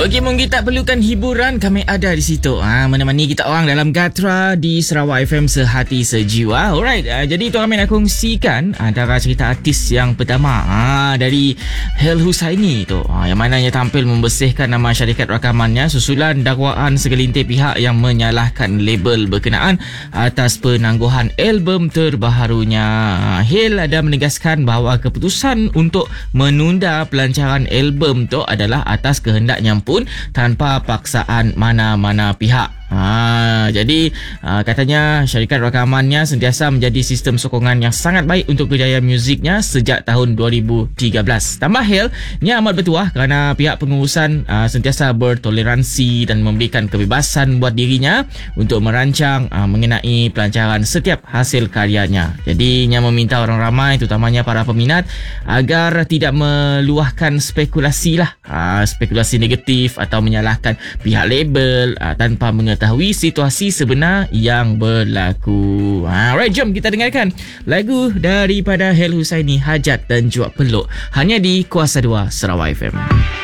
Okey, mungkin tak perlukan hiburan, kami ada di situ. Menemani kita orang dalam Gatra di Sarawak FM Sehati Sejiwa. Alright, jadi Tuan Amin nak kongsikan antara cerita artis yang pertama dari Hel Husaini tu, yang mananya tampil membersihkan nama syarikat rakamannya susulan dakwaan segelintir pihak yang menyalahkan label berkenaan atas penangguhan album terbaharunya. Hel ada menegaskan bahawa keputusan untuk menunda pelancaran album tu adalah atas kehendaknya pun tanpa paksaan mana-mana pihak. Jadi katanya syarikat rakamannya sentiasa menjadi sistem sokongan yang sangat baik untuk kejayaan muziknya sejak tahun 2013. Tambah Hel, ini amat bertuah kerana pihak pengurusan sentiasa bertoleransi dan memberikan kebebasan buat dirinya untuk merancang mengenai pelancaran setiap hasil karyanya. Jadi ia meminta orang ramai, terutamanya para peminat, agar tidak meluahkan spekulasi negatif atau menyalahkan pihak label tanpa mengetahui situasi sebenar yang berlaku. Alright, jom kita dengarkan lagu daripada Hel Husaini, Hajat dan Jua Peluk, hanya di Kuasa 2 Sarawak FM.